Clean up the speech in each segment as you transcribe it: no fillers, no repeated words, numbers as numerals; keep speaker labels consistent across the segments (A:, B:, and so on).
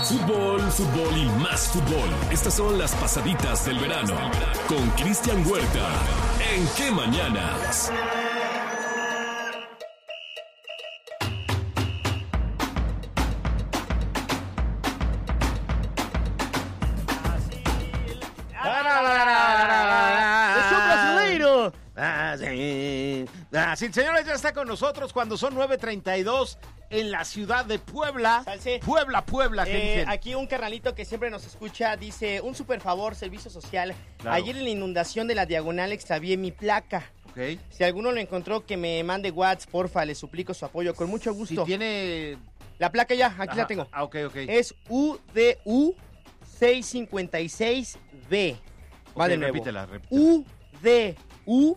A: Fútbol, fútbol y más fútbol. Estas son las pasaditas del verano con Cristian Huerta. ¿En qué mañanas?
B: Sí, señores, ya está con nosotros cuando son 9:32 en la ciudad de Puebla.
C: Salce.
B: Puebla, ¿qué dicen?
C: Aquí un carnalito que siempre nos escucha dice, un super favor, servicio social.
B: Claro.
C: Ayer en la inundación de la Diagonal extravié mi placa.
B: Ok.
C: Si alguno lo encontró, que me mande WhatsApp, porfa, le suplico su apoyo, con mucho gusto.
B: Si tiene...
C: La placa ya, aquí
B: Ajá.
C: la tengo.
B: Ok.
C: Es UDU 656B. Va
B: Ok,
C: de nuevo.
B: repítela.
C: UDU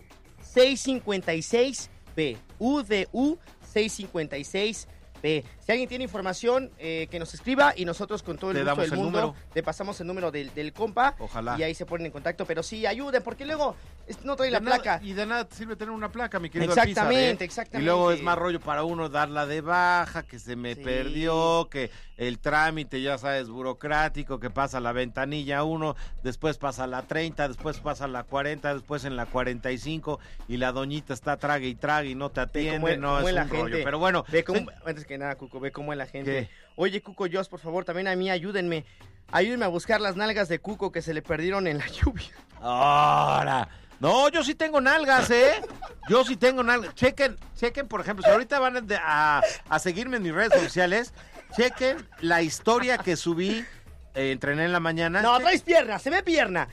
C: 656B. UDU 656B. Si alguien tiene información, que nos escriba y nosotros con todo el
B: Le
C: gusto
B: damos
C: del
B: el
C: mundo
B: número.
C: le pasamos el número del compa.
B: Ojalá.
C: Y ahí se ponen en contacto. Pero sí, ayuden, porque luego no trae la
B: De nada-
C: placa.
B: Y de nada te sirve tener una placa, mi querido
C: Exactamente,
B: Alpizar, ¿eh?
C: exactamente.
B: Y luego es más rollo para uno darla de baja, que se me
C: Sí.
B: perdió, que el trámite, ya sabes, burocrático, que pasa la ventanilla 1, después pasa la 30, después pasa la 40, después en la 45, y la doñita está trague y no te atiende, no, es un rollo. Pero bueno,
C: Ve cómo, antes que nada, Cuco, ve cómo es la gente.
B: ¿Qué?
C: Oye, Cuco Jos, por favor, también a mí ayúdenme. Ayúdenme a buscar las nalgas de Cuco que se le perdieron en la lluvia.
B: ahora... No, yo sí tengo nalgas, ¿eh? Yo sí tengo nalgas. Chequen, por ejemplo, si ahorita van a seguirme en mis redes sociales, chequen la historia que subí, entrené en la mañana.
C: No, traes pierna, se ve pierna.